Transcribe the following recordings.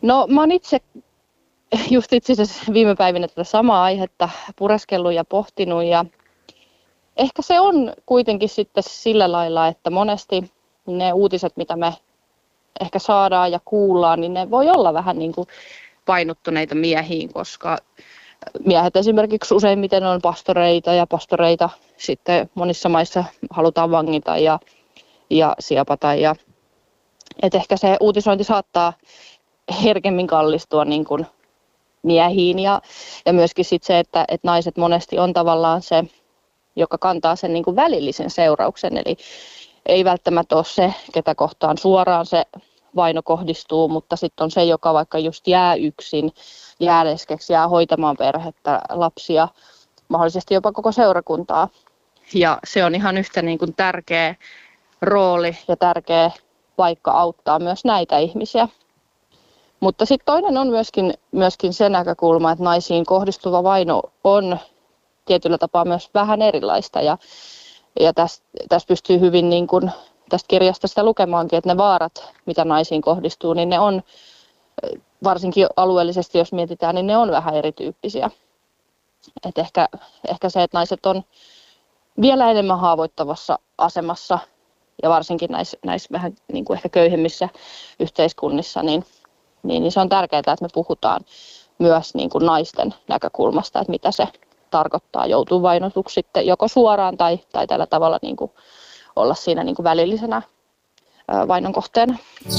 No mä oon itse asiassa viime päivinä tätä samaa aihetta pureskellut ja pohtinut ja ehkä se on kuitenkin sitten sillä lailla, että monesti ne uutiset, mitä me ehkä saadaan ja kuullaan, niin ne voi olla vähän niin kuin painottuneita miehiin, koska miehet esimerkiksi useimmiten on pastoreita ja pastoreita sitten monissa maissa halutaan vangita ja siepata. Et ehkä se uutisointi saattaa herkemmin kallistua niin kuin miehiin ja myöskin sit se, että naiset monesti on tavallaan se, joka kantaa sen niin kuin välillisen seurauksen. Eli ei välttämättä ole se, ketä kohtaan suoraan se vaino kohdistuu, mutta sitten on se, joka vaikka just jää yksin, jää leskeksi, jää hoitamaan perhettä, lapsia, mahdollisesti jopa koko seurakuntaa. Ja se on ihan yhtä niin kuin tärkeä rooli ja tärkeä paikka auttaa myös näitä ihmisiä. Mutta sitten toinen on myöskin se näkökulma, että naisiin kohdistuva vaino on tietyllä tapaa myös vähän erilaista. Ja tässä pystyy hyvin niin kuin tästä kirjasta sitä lukemaankin, että ne vaarat, mitä naisiin kohdistuu, niin ne on varsinkin alueellisesti, jos mietitään, niin ne on vähän erityyppisiä. Et ehkä se, että naiset on vielä enemmän haavoittavassa asemassa ja varsinkin näissä vähän niin kuin ehkä köyhemmissä yhteiskunnissa, niin se on tärkeää, että me puhutaan myös niin kuin naisten näkökulmasta, että mitä se tarkoittaa joutua vainotuksi sitten joko suoraan tai tällä tavalla niin kuin olla siinä niin kuin välillisenä vainon kohteena.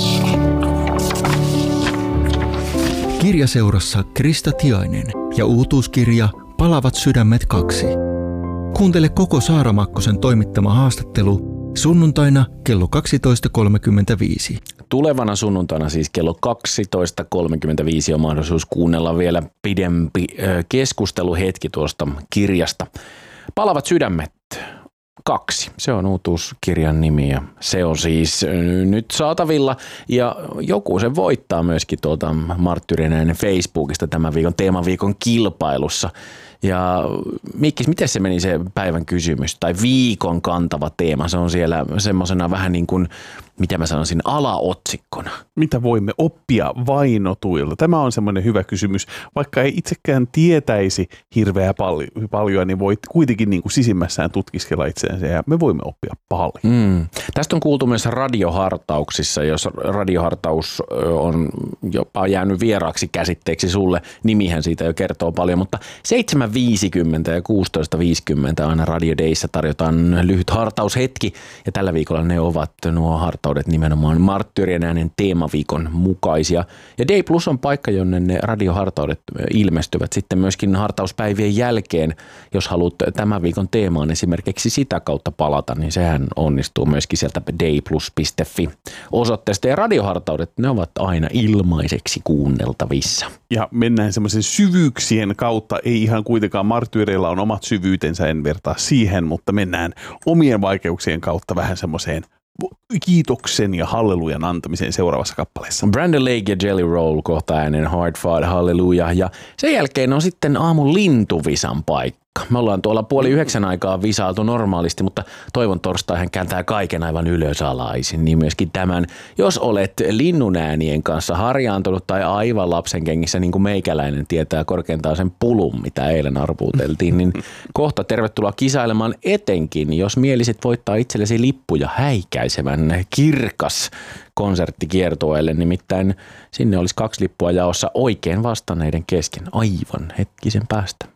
Kirjaseurassa Krista Tiainen ja uutuuskirja Palavat sydämet 2. Kuuntele koko Saara Makkosen toimittama haastattelu sunnuntaina kello 12.35. Tulevana sunnuntaina siis kello 12.35 on mahdollisuus kuunnella vielä pidempi keskusteluhetki tuosta kirjasta. Palavat sydämet 2. Se on uutuuskirjan nimi ja se on siis nyt saatavilla ja joku se voittaa myöskin tuolta Marttyyrin äänen Facebookista tämän viikon teemaviikon kilpailussa. Ja Mikkis, miten se meni se päivän kysymys tai viikon kantava teema? Se on siellä semmoisena vähän niin kuin, mitä mä sanoisin, alaotsikkona. Mitä voimme oppia vainotuilta? Tämä on semmoinen hyvä kysymys. Vaikka ei itsekään tietäisi hirveän paljon, niin voi kuitenkin niin kuin sisimmässään tutkiskella itseänsä ja me voimme oppia paljon. Tästä on kuultu myös radiohartauksissa, jos radiohartaus on jopa jäänyt vieraaksi käsitteeksi sulle. Nimihän siitä jo kertoo paljon, mutta 7.50 ja 16.50 aina Radio Dayssä tarjotaan lyhyt hartaushetki ja tällä viikolla ne ovat nuo hartaudet nimenomaan Marttyyrien äänen teemaviikon mukaisia. Ja Day Plus on paikka, jonne ne radiohartaudet ilmestyvät sitten myöskin hartauspäivien jälkeen. Jos haluat tämän viikon teemaan esimerkiksi sitä kautta palata, niin sehän onnistuu myöskin sieltä dayplus.fi osoitteesta. Ja radiohartaudet, ne ovat aina ilmaiseksi kuunneltavissa. Ja mennään semmoisen syvyyksien kautta, ei ihan kuitenkaan Marttyyreilla on omat syvyytensä, en vertaa siihen, mutta mennään omien vaikeuksien kautta vähän semmoiseen kiitoksen ja hallelujan antamiseen seuraavassa kappaleessa. Brandon Lake ja Jelly Roll kohta äänen Hard Fought Halleluja ja sen jälkeen on sitten aamun lintuvisan paikka. Me ollaan tuolla 8:30 aikaa visailtu normaalisti, mutta toivon torstaihan kääntää kaiken aivan ylösalaisin, niin myöskin tämän. Jos olet linnunäänien kanssa harjaantunut tai aivan lapsenkengissä, niin kuin meikäläinen tietää korkeintaan sen pulun, mitä eilen arvuuteltiin, niin kohta tervetuloa kisailemaan etenkin, jos mielisit voittaa itsellesi lippuja häikäisevän kirkas konserttikiertueelle, nimittäin sinne olisi 2 lippua jaossa oikein vastanneiden kesken aivan hetkisen päästä.